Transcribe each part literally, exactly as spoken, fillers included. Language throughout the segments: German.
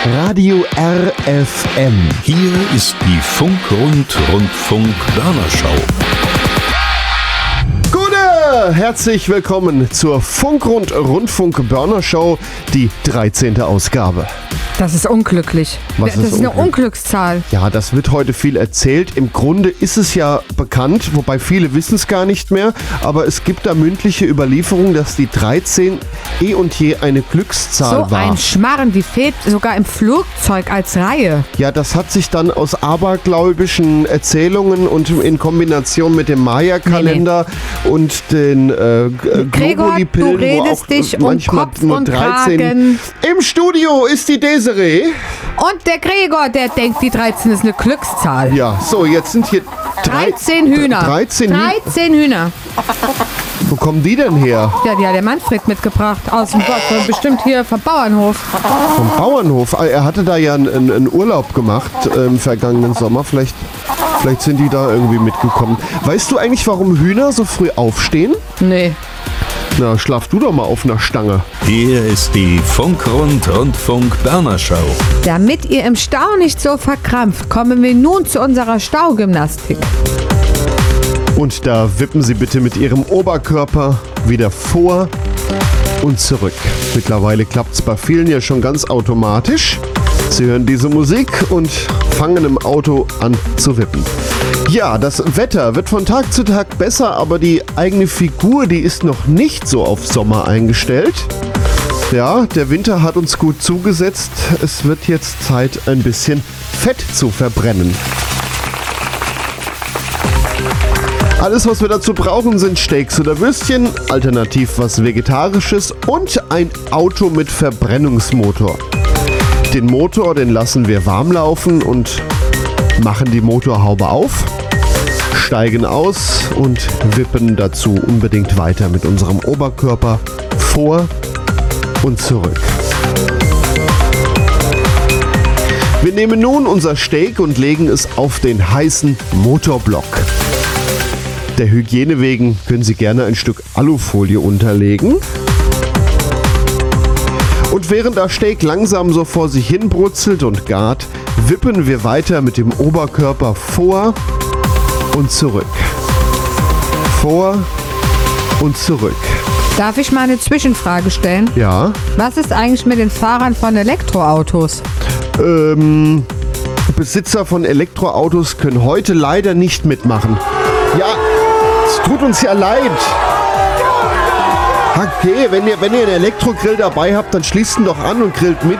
Radio R F M. Hier ist die Funk-Rund-Rundfunk-Börnerschau. Gute! Herzlich willkommen zur Funk-Rund-Rundfunk-Börnerschau, die dreizehnte Ausgabe. Das ist unglücklich. Was das ist ist eine unglücklich? Unglückszahl. Ja, das wird heute viel erzählt. Im Grunde ist es ja bekannt, wobei viele wissen es gar nicht mehr. Aber es gibt da mündliche Überlieferungen, dass die dreizehn eh und je eine Glückszahl So war. ein Schmarren, die fehlt sogar im Flugzeug als Reihe. Ja, das hat sich dann aus abergläubischen Erzählungen und in Kombination mit dem Maya-Kalender nee, nee. und den äh, Gregor, Globuli-Pillen, du redest wo auch dich manchmal um Kopf nur und dreizehn. Kragen. Im Studio ist die Desiree. Und der Gregor, der denkt, die dreizehn ist eine Glückszahl. Ja, so, jetzt sind hier drei, dreizehn Hühner. dreizehn Hühner. dreizehn Hühner. Wo kommen die denn her? Ja, die hat der Manfred mitgebracht. Aus dem Bauernhof, bestimmt hier vom Bauernhof. Vom Bauernhof. Er hatte da ja einen, einen Urlaub gemacht äh, im vergangenen Sommer. Vielleicht, vielleicht sind die da irgendwie mitgekommen. Weißt du eigentlich, warum Hühner so früh aufstehen? Nee. Na, schlaf du doch mal auf einer Stange. Hier ist die Funk-Rund-Rundfunk-Börnerschau. Damit ihr im Stau nicht so verkrampft, kommen wir nun zu unserer Staugymnastik. Und da wippen Sie bitte mit Ihrem Oberkörper wieder vor und zurück. Mittlerweile klappt es bei vielen ja schon ganz automatisch. Sie hören diese Musik und fangen im Auto an zu wippen. Ja, das Wetter wird von Tag zu Tag besser, aber die eigene Figur, die ist noch nicht so auf Sommer eingestellt. Ja, der Winter hat uns gut zugesetzt. Es wird jetzt Zeit, ein bisschen Fett zu verbrennen. Alles, was wir dazu brauchen, sind Steaks oder Würstchen, alternativ was Vegetarisches und ein Auto mit Verbrennungsmotor. Den Motor, den lassen wir warm laufen und machen die Motorhaube auf, steigen aus und wippen dazu unbedingt weiter mit unserem Oberkörper vor und zurück. Wir nehmen nun unser Steak und legen es auf den heißen Motorblock. Der Hygiene wegen können Sie gerne ein Stück Alufolie unterlegen. Und während das Steak langsam so vor sich hin brutzelt und gart, wippen wir weiter mit dem Oberkörper vor und zurück. Vor und zurück. Darf ich mal eine Zwischenfrage stellen? Ja. Was ist eigentlich mit den Fahrern von Elektroautos? Ähm, Besitzer von Elektroautos können heute leider nicht mitmachen. Ja, es tut uns ja leid. Okay, wenn ihr, wenn ihr einen Elektrogrill dabei habt, dann schließt ihn doch an und grillt mit.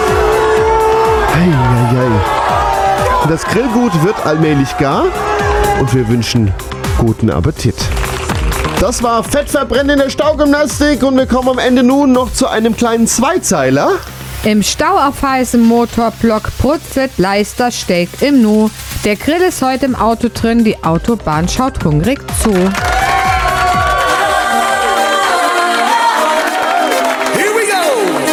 Eieiei. Das Grillgut wird allmählich gar und wir wünschen guten Appetit. Das war Fettverbrennen in der Staugymnastik und wir kommen am Ende nun noch zu einem kleinen Zweizeiler. Im Stau auf heißem Motorblock brutzelt Leister Steak im Nu. Der Grill ist heute im Auto drin, die Autobahn schaut hungrig zu.